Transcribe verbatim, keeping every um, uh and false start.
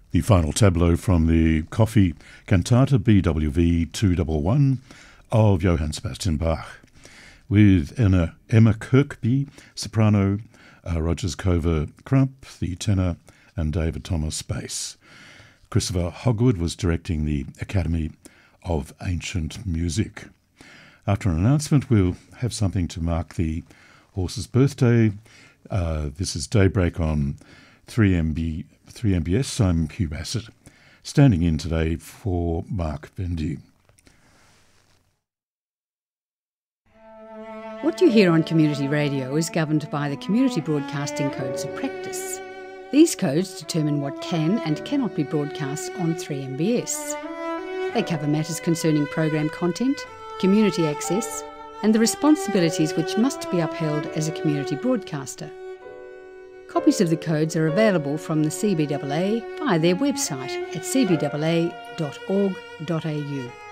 The final tableau from the Coffee Cantata B W V two one one of Johann Sebastian Bach, with Emma, Emma Kirkby, soprano, uh, Rogers Cover Crump, the tenor, and David Thomas bass. Christopher Hogwood was directing the Academy of Ancient Music. After an announcement, we'll have something to mark the horse's birthday. Uh, this is Daybreak on three M B, three M B S. I'm Hugh Bassett, standing in today for Mark Vendy. What you hear on community radio is governed by the Community Broadcasting Codes of Practice. These codes determine what can and cannot be broadcast on three M B S. They cover matters concerning program content, community access, and the responsibilities which must be upheld as a community broadcaster. Copies of the codes are available from the C B A A via their website at c b a a dot org dot a u.